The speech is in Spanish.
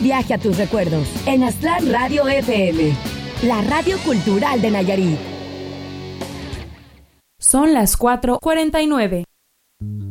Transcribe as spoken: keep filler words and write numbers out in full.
Viaje a tus recuerdos en Aztlán Radio F M, la radio cultural de Nayarit. Son las cuatro cuarenta y nueve.